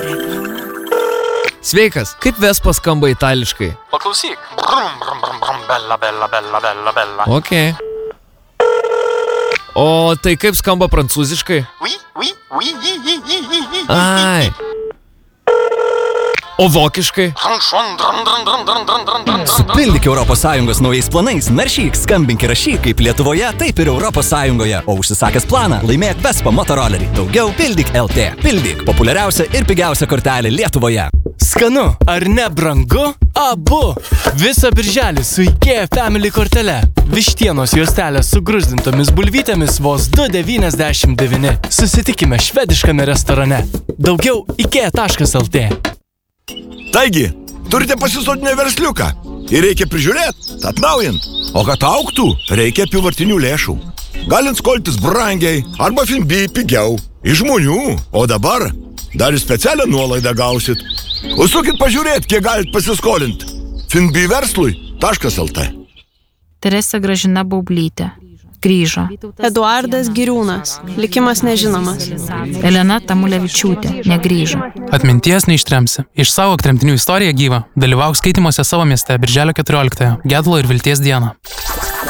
Sveikas, kaip Vespa skamba itališkai? Paklausyk. Brum, brum, brum, brum, bella, bella, bella, bella, bella. Ok. O tai kaip skamba prancūziškai? Oui, oui, oui, Ai. O vokiškai? Supildyk ES naujais planais, naršyk, skambink ir rašyk kaip Lietuvoje, taip ir ES. O užsisakęs planą, laimėk Vespa motorolerį. Daugiau pildyk LT. Pildyk populiariausia ir pigiausia kortelė Lietuvoje. Skanu, ar ne brangu? Abu! Visą birželį su IKEA Family kortele. Vištienos juostelės su gruzdintomis bulvytėmis vos 2,99. Susitikime švediškame restorane. Daugiau IKEA.lt. Taigi, turite pasisodinę versliuką ir reikia prižiūrėti, atnaujint. O kad augtų, reikia apyvartinių lėšų. Galint skoltis brangiai arba Finbi pigiau. Iš žmonių. O dabar dar ir specialią nuolaidą gausit. Užsukit pažiūrėti, kiek galit pasiskolinti. Finbiverslui.lt. Teresė Gražina Baublytė. Grįžo. Eduardas Giriūnas. Likimas nežinomas. Elena Tamulevičiūtė. Negrįžo. Atminties neištremsi. Išsaugok tremtinių istoriją gyvą. Dalyvauk skaitymuose savo mieste birželio 14. Gedulo ir vilties dieną.